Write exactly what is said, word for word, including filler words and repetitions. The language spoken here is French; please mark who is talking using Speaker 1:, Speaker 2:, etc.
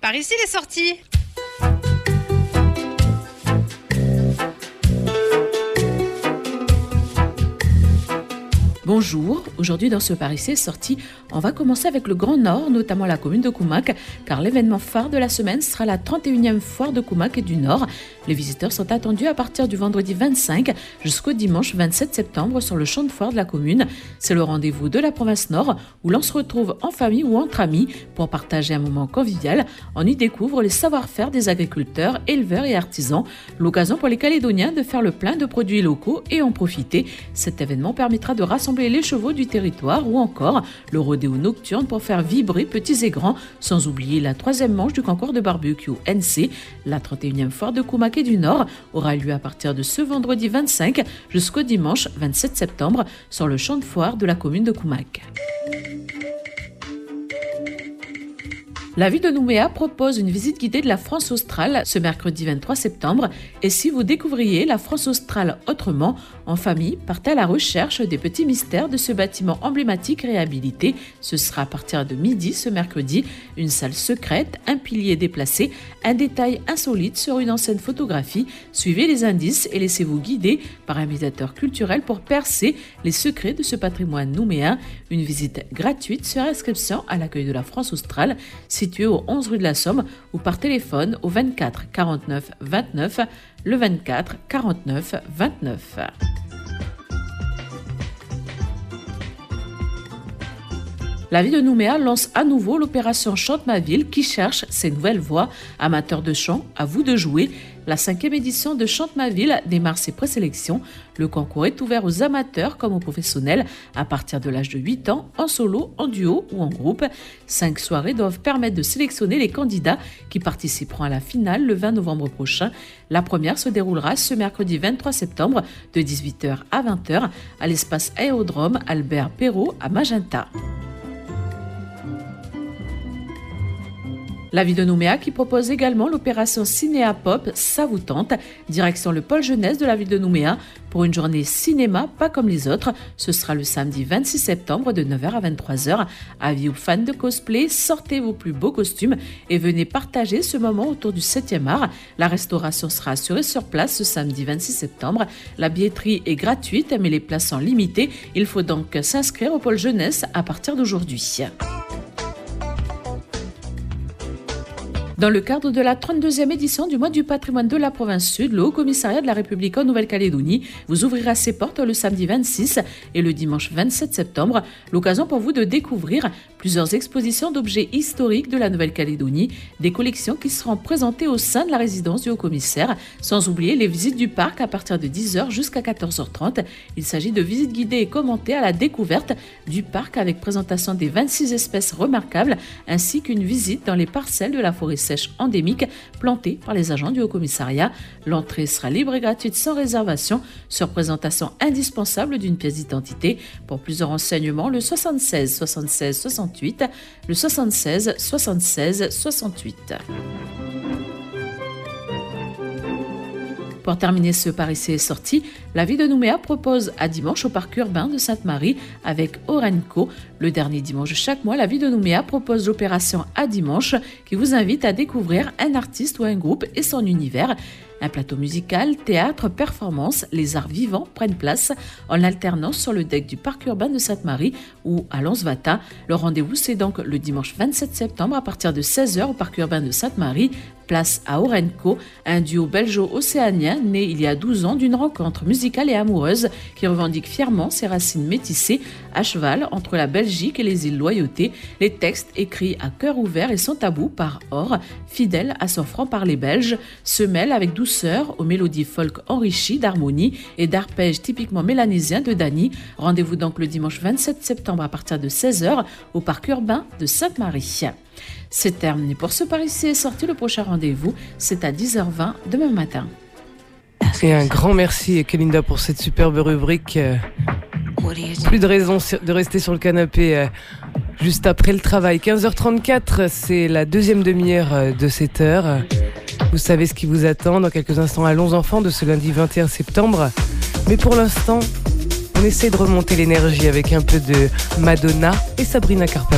Speaker 1: par ici les sorties.
Speaker 2: Bonjour, aujourd'hui dans ce Par ici est sorti, on va commencer avec le Grand Nord, notamment la commune de Koumak, car l'événement phare de la semaine sera la trente et unième foire de Koumak et du Nord. Les visiteurs sont attendus à partir du vendredi vingt-cinq jusqu'au dimanche vingt-sept septembre sur le champ de foire de la commune. C'est le rendez-vous de la province Nord où l'on se retrouve en famille ou entre amis pour partager un moment convivial. On y découvre les savoir-faire des agriculteurs, éleveurs et artisans. L'occasion pour les Calédoniens de faire le plein de produits locaux et en profiter. Cet événement permettra de rassembler les chevaux du territoire ou encore le rodéo nocturne pour faire vibrer petits et grands, sans oublier la troisième manche du concours de barbecue N C. La trente et unième foire de Koumak et du Nord aura lieu à partir de ce vendredi vingt-cinq jusqu'au dimanche vingt-sept septembre sur le champ de foire de la commune de Koumak. La ville de Nouméa propose une visite guidée de la France australe ce mercredi vingt-trois septembre. Et si vous découvriez la France australe autrement, en famille, partez à la recherche des petits mystères de ce bâtiment emblématique réhabilité. Ce sera à partir de midi ce mercredi. Une salle secrète, un pilier déplacé, un détail insolite sur une ancienne photographie. Suivez les indices et laissez-vous guider par un médiateur culturel pour percer les secrets de ce patrimoine nouméen. Une visite gratuite sur inscription à l'accueil de la France australe, situé au onze rue de la Somme ou par téléphone au vingt-quatre quarante-neuf vingt-neuf, le vingt-quatre quarante-neuf vingt-neuf. La ville de Nouméa lance à nouveau l'opération Chante ma ville qui cherche ses nouvelles voix. Amateurs de chant, à vous de jouer. La cinquième édition de Chante ma ville démarre ses présélections. Le concours est ouvert aux amateurs comme aux professionnels à partir de l'âge de huit ans, en solo, en duo ou en groupe. Cinq soirées doivent permettre de sélectionner les candidats qui participeront à la finale le vingt novembre prochain. La première se déroulera ce mercredi vingt-trois septembre de dix-huit heures à vingt heures à l'espace Aérodrome Albert Perrault à Magenta. La ville de Nouméa qui propose également l'opération Cinéa Pop, ça vous tente, direction le pôle jeunesse de la ville de Nouméa pour une journée cinéma pas comme les autres. Ce sera le samedi vingt-six septembre de neuf heures à vingt-trois heures. Avis aux fans de cosplay, sortez vos plus beaux costumes et venez partager ce moment autour du septième art. La restauration sera assurée sur place ce samedi vingt-six septembre. La billetterie est gratuite mais les places sont limitées. Il faut donc s'inscrire au pôle jeunesse à partir d'aujourd'hui. Dans le cadre de la trente-deuxième édition du mois du patrimoine de la province Sud, le Haut-Commissariat de la République en Nouvelle-Calédonie vous ouvrira ses portes le samedi vingt-six et le dimanche vingt-sept septembre. L'occasion pour vous de découvrir plusieurs expositions d'objets historiques de la Nouvelle-Calédonie, des collections qui seront présentées au sein de la résidence du Haut-Commissaire, sans oublier les visites du parc à partir de dix heures jusqu'à quatorze heures trente. Il s'agit de visites guidées et commentées à la découverte du parc avec présentation des vingt-six espèces remarquables ainsi qu'une visite dans les parcelles de la forêt sèche endémique plantée par les agents du Haut-Commissariat. L'entrée sera libre et gratuite sans réservation sur présentation indispensable d'une pièce d'identité. Pour plus de renseignements, le soixante-seize soixante-seize soixante-huit, le soixante-seize soixante-seize soixante-huit. Pour terminer ce Par ici est sorti, la ville de Nouméa propose à dimanche au parc urbain de Sainte-Marie avec Orenco. Le dernier dimanche de chaque mois, la ville de Nouméa propose l'opération à dimanche qui vous invite à découvrir un artiste ou un groupe et son univers. Un plateau musical, théâtre, performance, les arts vivants prennent place en alternance sur le deck du parc urbain de Sainte-Marie ou à Lons-Vata. Le rendez-vous, c'est donc le dimanche vingt-sept septembre à partir de seize heures au parc urbain de Sainte-Marie. Place à Orenco, un duo belgeo-océanien né il y a douze ans d'une rencontre musicale et amoureuse qui revendique fièrement ses racines métissées à cheval entre la Belgique et les îles Loyauté. Les textes écrits à cœur ouvert et sans tabou par Or, fidèle à son franc-parler belge, se mêlent avec douceur aux mélodies folk enrichies d'harmonie et d'arpèges typiquement mélanésiens de Dany. Rendez-vous donc le dimanche vingt-sept septembre à partir de seize heures au parc urbain de Sainte-Marie. C'est terminé pour ce Par ici est sorti. Le prochain rendez-vous, c'est à dix heures vingt demain matin.
Speaker 3: Et un grand merci, Kelinda, pour cette superbe rubrique. Plus de raison de rester sur le canapé juste après le travail. quinze heures trente-quatre, c'est la deuxième demi-heure de cette heure. Vous savez ce qui vous attend dans quelques instants. Allons enfants de ce lundi vingt et un septembre. Mais pour l'instant, on essaie de remonter l'énergie avec un peu de Madonna et Sabrina Carpenter.